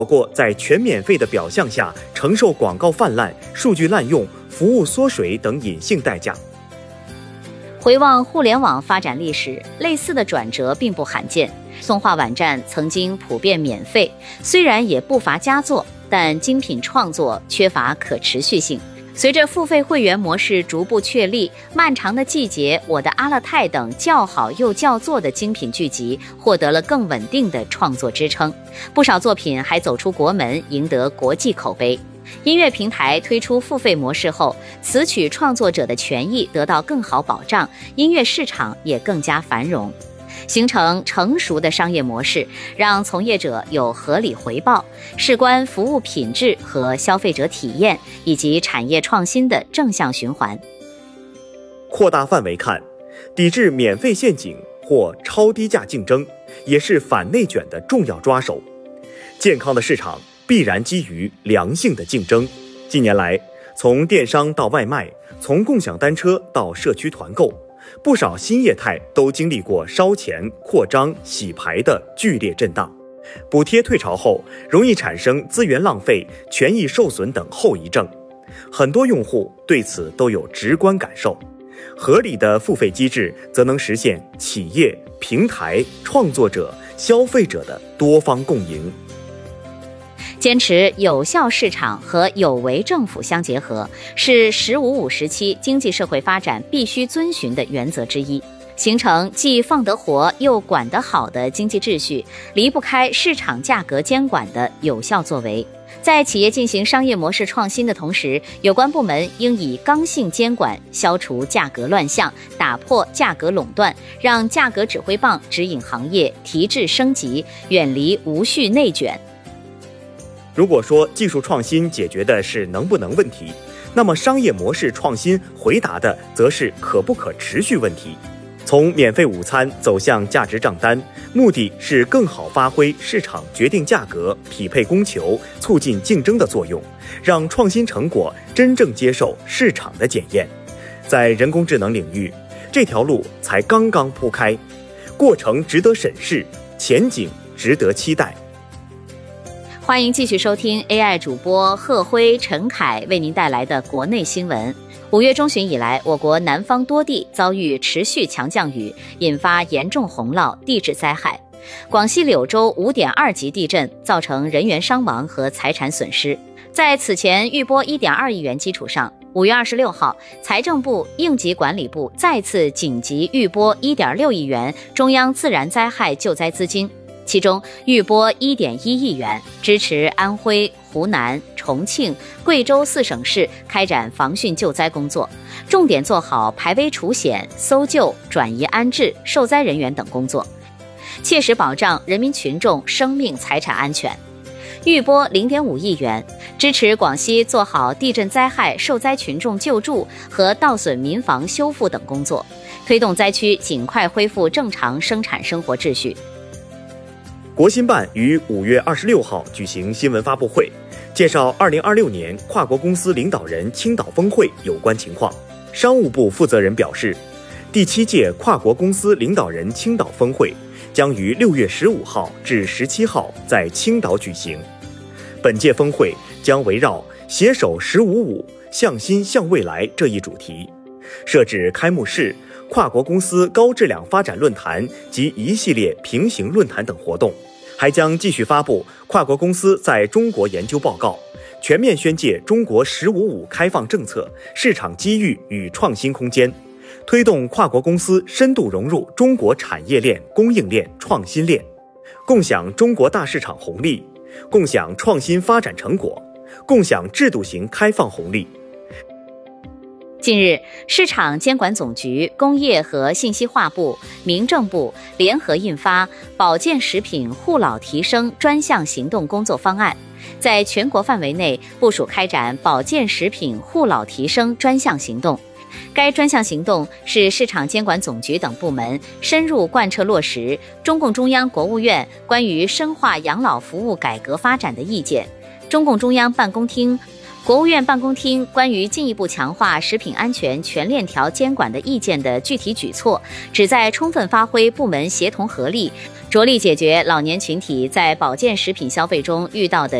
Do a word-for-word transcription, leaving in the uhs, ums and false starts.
过在全免费的表象下承受广告泛滥、数据滥用、服务缩水等隐性代价。 回望互联网发展历史，类似的转折并不罕见。送画网站曾经普遍免费，虽然也不乏佳作，但精品创作缺乏可持续性。随着付费会员模式逐步确立，《漫长的季节》、《我的阿勒泰》等较好又较作的精品剧集获得了更稳定的创作支撑，不少作品还走出国门，赢得国际口碑。音乐平台推出付费模式后，词曲创作者的权益得到更好保障，音乐市场也更加繁荣，形成成熟的商业模式，让从业者有合理回报，事关服务品质和消费者体验以及产业创新的正向循环。 扩大范围看，抵制免费陷阱或超低价竞争，也是反内卷的重要抓手。健康的市场必然基于良性的竞争。近年来，从电商到外卖，从共享单车到社区团购，不少新业态都经历过烧钱、扩张、洗牌的剧烈震荡。补贴退潮后，容易产生资源浪费、权益受损等后遗症，很多用户对此都有直观感受。合理的付费机制则能实现企业、平台、创作者、消费者的多方共赢。 坚持有效市场和有为政府相结合，是“十五五”时期经济社会发展必须遵循的原则之一。形成既放得活又管得好的经济秩序，离不开市场价格监管的有效作为。在企业进行商业模式创新的同时，有关部门应以刚性监管消除价格乱象，打破价格垄断，让价格指挥棒指引行业提质升级，远离无序内卷。 如果说技术创新解决的是能不能问题，那么商业模式创新回答的则是可不可持续问题。从免费午餐走向价值账单，目的是更好发挥市场决定价格、匹配供求、促进竞争的作用，让创新成果真正接受市场的检验。在人工智能领域，这条路才刚刚铺开，过程值得审视，前景值得期待。 欢迎继续收听 A I 主播贺辉、陈凯为您带来的国内新闻。五月中旬以来，我国南方多地遭遇持续强降雨，引发严重洪涝、地质灾害。广西柳州 五点二 级地震造成人员伤亡和财产损失。在此前预拨 一点二亿元基础上，五月二十六号，财政部、应急管理部再次紧急预拨 一点六亿元中央自然灾害救灾资金。其中预拨 一点一亿元，支持安徽、湖南、重庆、贵州四省市开展防汛救灾工作，重点做好排危除险、搜救、转移安置受灾人员等工作，切实保障人民群众生命财产安全。预拨 零点五亿元，支持广西做好地震灾害受灾群众救助和盗损民房修复等工作，推动灾区尽快恢复正常生产生活秩序。 国新办于五月二十六号举行新闻发布会，介绍二零二六年跨国公司领导人青岛峰会有关情况。商务部负责人表示，第七届跨国公司领导人青岛峰会将于六月十五号至十七号在青岛举行。本届峰会将围绕携手十五五向新向未来这一主题，设置开幕式、跨国公司高质量发展论坛及一系列平行论坛等活动，还将继续发布跨国公司在中国研究报告，全面宣介中国“十五五”开放政策、市场机遇与创新空间，推动跨国公司深度融入中国产业链、供应链、创新链，共享中国大市场红利，共享创新发展成果，共享制度型开放红利。 近日，市场监管总局、工业和信息化部、民政部联合印发《保健食品护老提升专项行动工作方案》，在全国范围内部署开展保健食品护老提升专项行动。该专项行动是市场监管总局等部门深入贯彻落实中共中央、国务院关于深化养老服务改革发展的意见，中共中央办公厅、 国务院办公厅关于进一步强化食品安全全链条监管的意见的具体举措，旨在充分发挥部门协同合力，着力解决老年群体在保健食品消费中遇到的